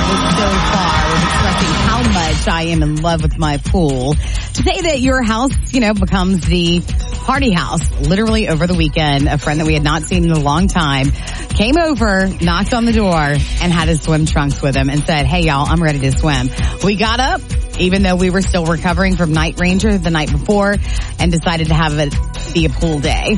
traveled so far with expressing how much I am in love with my pool to say that your house, becomes the party house. Literally over the weekend, a friend that we had not seen in a long time came over, knocked on the door, and had his swim trunks with him and said, "Hey, y'all, I'm ready to swim." We got up, even though we were still recovering from Night Ranger the night before, and decided to have it be a pool day.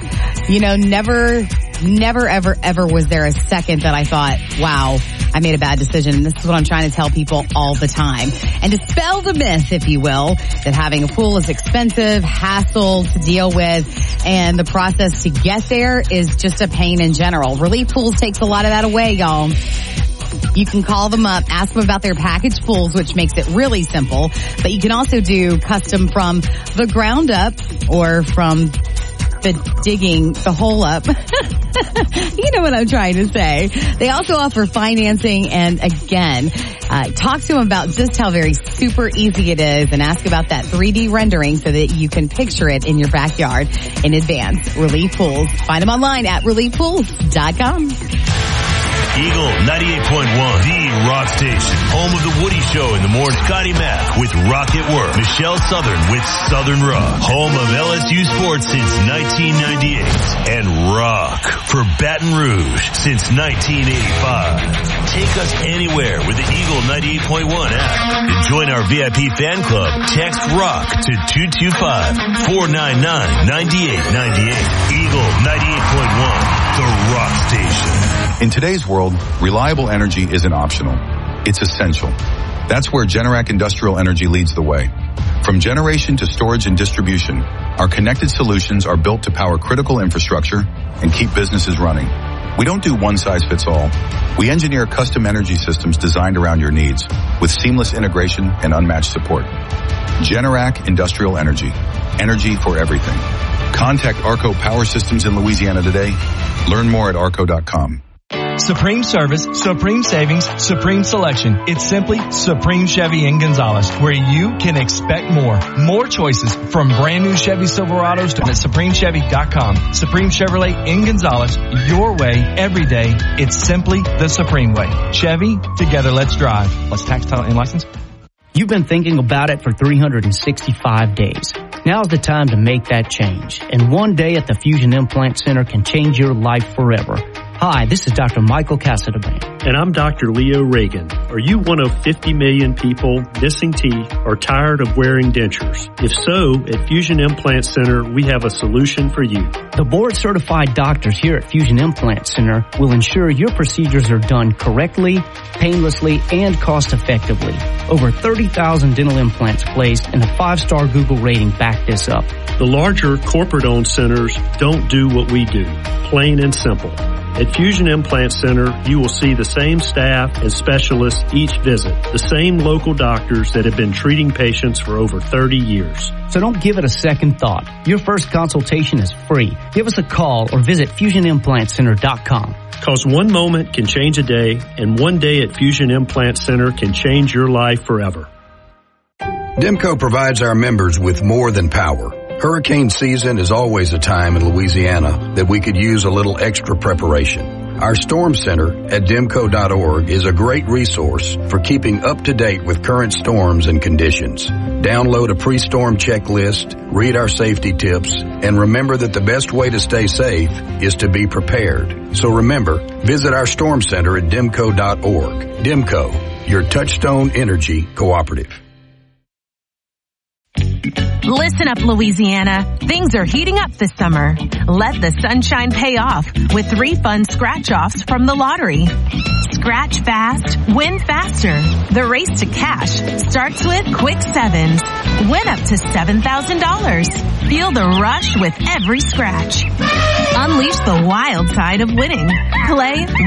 Never, ever was there a second that I thought, wow, I made a bad decision. And this is what I'm trying to tell people all the time. And dispel the myth, if you will, that having a pool is expensive, hassle to deal with, and the process to get there is just a pain in general. Relief Pools takes a lot of that away, y'all. You can call them up, ask them about their package pools, which makes it really simple. But you can also do custom from the ground up or from the digging the hole up. You know what I'm trying to say. They also offer financing, and again, talk to them about just how very super easy it is, and ask about that 3D rendering so that you can picture it in your backyard in advance. Relief Pools. Find them online at reliefpools.com. Eagle 98.1, the rock station, home of the Woody Show in the morning. Scotty Mack with Rock at Work. Michelle Southern with Southern Rock, home of LSU sports since 1998, and rock for Baton Rouge since 1985. Take us anywhere with the Eagle 98.1 app. To join our VIP fan club, text ROCK to 225-499-9898. Eagle 98.1, the rock station. In today's world, reliable energy isn't optional. It's essential. That's where Generac Industrial Energy leads the way. From generation to storage and distribution, our connected solutions are built to power critical infrastructure and keep businesses running. We don't do one-size-fits-all. We engineer custom energy systems designed around your needs with seamless integration and unmatched support. Generac Industrial Energy. Energy for everything. Contact Arco Power Systems in Louisiana today. Learn more at arco.com. Supreme service, supreme savings, supreme selection. It's simply Supreme Chevy in Gonzales, where you can expect more. More choices from brand new Chevy Silverados to SupremeChevy.com. Supreme Chevrolet in Gonzales, your way, every day. It's simply the Supreme way. Chevy, together let's drive. Plus tax, title, and license. You've been thinking about it for 365 days. Now's the time to make that change. And one day at the Fusion Implant Center can change your life forever. Hi, this is Dr. Michael Casadaband. And I'm Dr. Leo Reagan. Are you one of 50 million people missing teeth or tired of wearing dentures? If so, at Fusion Implant Center, we have a solution for you. The board-certified doctors here at Fusion Implant Center will ensure your procedures are done correctly, painlessly, and cost-effectively. Over 30,000 dental implants placed, and a 5-star Google rating back this up. The larger corporate-owned centers don't do what we do, plain and simple. At Fusion Implant Center, you will see the same staff and specialists each visit, the same local doctors that have been treating patients for over 30 years. So don't give it a second thought. Your first consultation is free. Give us a call or visit FusionImplantCenter.com. Because one moment can change a day, and one day at Fusion Implant Center can change your life forever. Demco provides our members with more than power. Hurricane season is always a time in Louisiana that we could use a little extra preparation. Our Storm Center at Demco.org is a great resource for keeping up to date with current storms and conditions. Download a pre-storm checklist, read our safety tips, and remember that the best way to stay safe is to be prepared. So remember, visit our Storm Center at Demco.org. Demco, your Touchstone Energy Cooperative. Listen up, Louisiana. Things are heating up this summer. Let the sunshine pay off with 3 fun scratch-offs from the lottery. Scratch fast, win faster. The race to cash starts with Quick Sevens. Win up to $7,000. Feel the rush with every scratch. Unleash the wild side of winning. Play